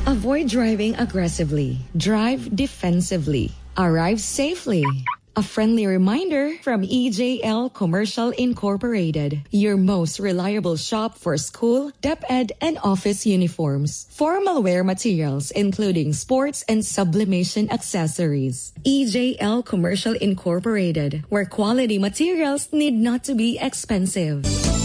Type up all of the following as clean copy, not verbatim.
Avoid driving aggressively. Drive defensively. Arrive safely. A friendly reminder from EJL Commercial Incorporated, your most reliable shop for school, DepEd, and office uniforms. Formal wear materials, including sports and sublimation accessories. EJL Commercial Incorporated, where quality materials need not to be expensive.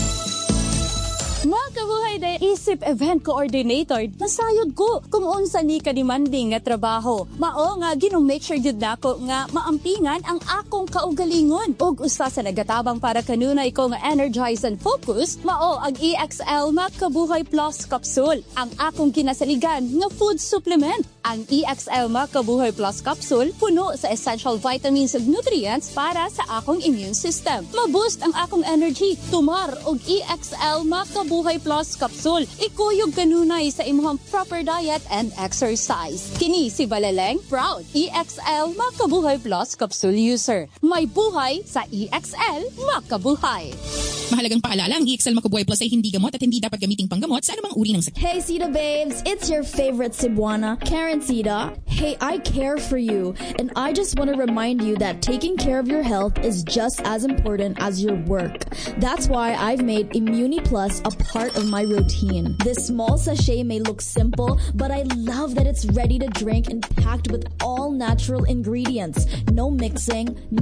Mga kabuhay de isip event coordinator, nasayod ko kung unsa ni ka-demanding nga trabaho. Mao nga make sure jud nako nga maampingan ang akong kaugalingon. Ug usa sa nagatabang para kanunay ko nga energize and focus, mao ang EXL Makabuhay Plus Capsule, ang akong kinasaligan nga food supplement. Ang EXL Makabuhay Plus Capsule puno sa essential vitamins ug nutrients para sa akong immune system. Ma-boost ang akong energy. Tumar og EXL Makabuhay Plus Capsule. Ikuyog kanunay sa imong proper diet and exercise. Kini si Balaleng, proud EXL Makabuhay Plus Capsule user. May buhay sa EXL Makabuhay. Mahalagang paalala, ang EXL Makabuhay Plus ay hindi gamot at hindi dapat gamiting panggamot sa anumang uri ng sakit. Hey Sita babes, it's your favorite Cebuana, Karen Sita. Hey, I care for you, and I just want to remind you that taking care of your health is just as important as your work. That's why I've made Immuni Plus a part of my routine. This small sachet may look simple, but I love that it's ready to drink and packed with all natural ingredients. No mixing,